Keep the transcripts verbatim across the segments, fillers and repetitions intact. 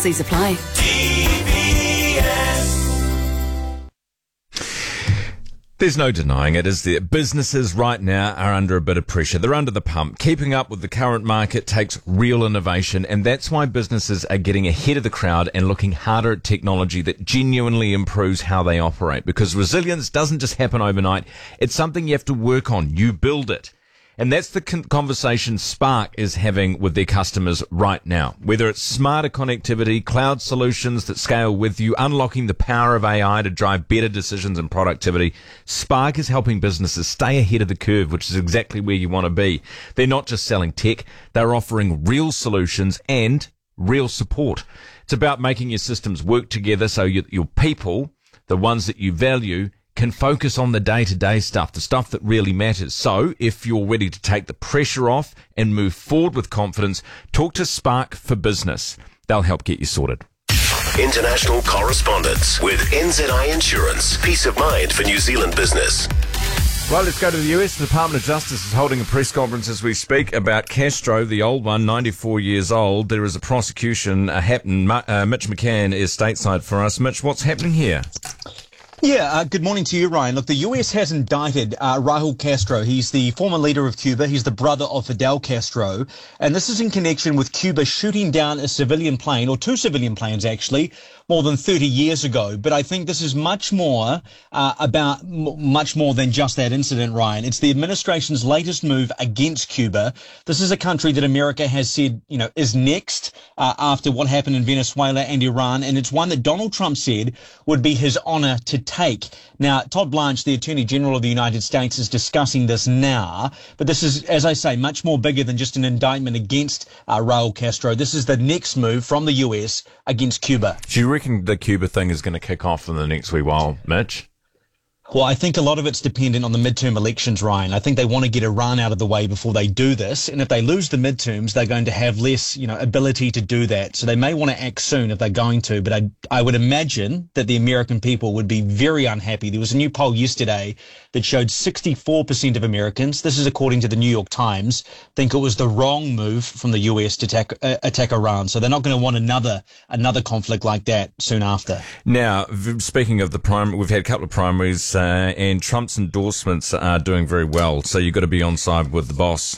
See apply. There's no denying it, is there? Businesses right now are under a bit of pressure. They're under the pump. Keeping up with the current market takes real innovation, and that's why businesses are getting ahead of the crowd and looking harder at technology that genuinely improves how they operate. Because resilience doesn't just happen overnight. It's something you have to work on. You build it. And that's the con- conversation Spark is having with their customers right now. Whether it's smarter connectivity, cloud solutions that scale with you, unlocking the power of A I to drive better decisions and productivity, Spark is helping businesses stay ahead of the curve, which is exactly where you want to be. They're not just selling tech, they're offering real solutions and real support. It's about making your systems work together so you, your people, the ones that you value, can focus on the day-to-day stuff, the stuff that really matters. So, if you're ready to take the pressure off and move forward with confidence, talk to Spark for Business. They'll help get you sorted. International correspondence with N Z I Insurance. Peace of mind for New Zealand business. Well, let's go to the U S. The Department of Justice is holding a press conference as we speak about Castro, the old one, ninety-four years old. There is a prosecution uh, happening. Uh, Mitch McCann is stateside for us. Mitch, what's happening here? Yeah, uh, good morning to you, Ryan. Look, the U S has indicted uh, Raul Castro. He's the former leader of Cuba. He's the brother of Fidel Castro. And this is in connection with Cuba shooting down a civilian plane, or two civilian planes, actually, more than thirty years ago. But I think this is much more uh, about m- much more than just that incident, Ryan. It's the administration's latest move against Cuba. This is a country that America has said, you know, is next uh, after what happened in Venezuela and Iran. And it's one that Donald Trump said would be his honor to take. Now, Todd Blanche, the Attorney General of the United States, is discussing this now. But this is, as I say, much more bigger than just an indictment against uh, Raul Castro. This is the next move from the U S against Cuba. Do you reckon the Cuba thing is going to kick off in the next wee while, Mitch? Well, I think a lot of it's dependent on the midterm elections, Ryan. I think they want to get Iran out of the way before they do this. And if they lose the midterms, they're going to have less, you know, ability to do that. So they may want to act soon if they're going to. But I, I would imagine that the American people would be very unhappy. There was a new poll yesterday that showed sixty-four percent of Americans, this is according to the New York Times, think it was the wrong move from the U S to attack, uh, attack Iran. So they're not going to want another another conflict like that soon after. Now, speaking of the primary, we've had a couple of primaries. Uh, and Trump's endorsements are doing very well, so you've got to be on side with the boss.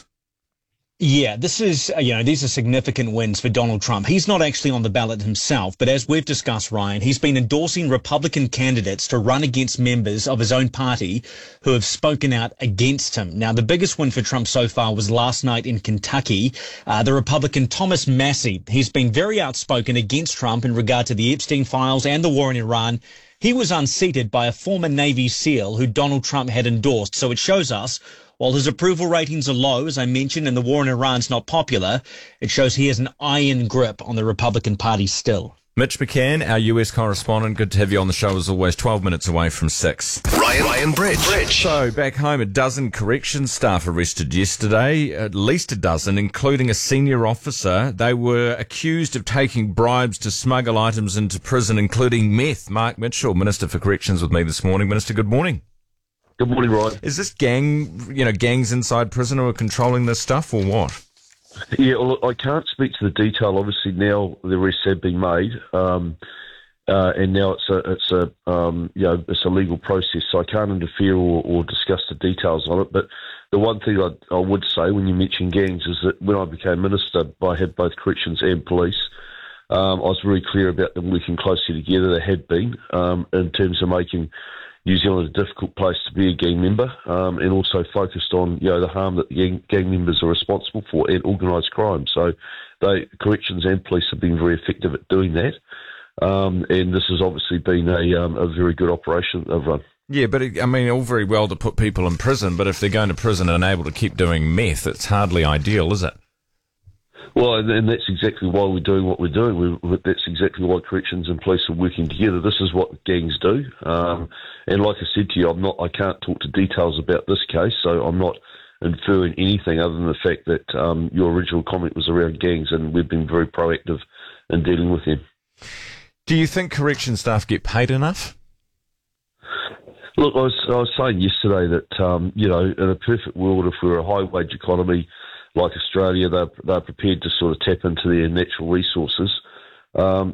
Yeah, this is, you know, these are significant wins for Donald Trump. He's not actually on the ballot himself, but as we've discussed, Ryan, he's been endorsing Republican candidates to run against members of his own party who have spoken out against him. Now, the biggest win for Trump so far was last night in Kentucky. Uh, the Republican Thomas Massie, he's been very outspoken against Trump in regard to the Epstein files and the war in Iran. He was unseated by a former Navy SEAL who Donald Trump had endorsed. So it shows us, while his approval ratings are low, as I mentioned, and the war in Iran's not popular, it shows he has an iron grip on the Republican Party still. Mitch McCann, our U S correspondent, good to have you on the show as always, twelve minutes away from six. Ryan, Ryan Bridge. Bridge. So, back home, a dozen corrections staff arrested yesterday, at least a dozen, including a senior officer. They were accused of taking bribes to smuggle items into prison, including meth. Mark Mitchell, Minister for Corrections, with me this morning. Minister, good morning. Good morning, Ryan. Is this gang, you know, gangs inside prison who are controlling this stuff, or what? Yeah, well, I can't speak to the detail. Obviously, now the arrests have been made, um, uh, and now it's a it's a um, you know it's a legal process. So I can't interfere or, or discuss the details on it. But the one thing I, I would say when you mention gangs is that when I became minister, I had both corrections and police. Um, I was very clear about them working closely together. They had been um, in terms of making New Zealand a difficult place to be a gang member, um, and also focused on, you know, the harm that the gang, gang members are responsible for and organised crime. So they, corrections and police have been very effective at doing that. Um, and this has obviously been a, um, a very good operation that they've run. Yeah, but it, I mean, all very well to put people in prison, but if they're going to prison and able to keep doing meth, it's hardly ideal, is it? Well, and, and that's exactly why we're doing what we're doing. We, that's exactly why corrections and police are working together. This is what gangs do. Um, and like I said to you, I'm not. I can't talk to details about this case, so I'm not inferring anything other than the fact that um, your original comment was around gangs, and we've been very proactive in dealing with them. Do you think correction staff get paid enough? Look, I was, I was saying yesterday that, um, you know, in a perfect world, if we were a high-wage economy like Australia, they're, they're prepared to sort of tap into their natural resources. Um,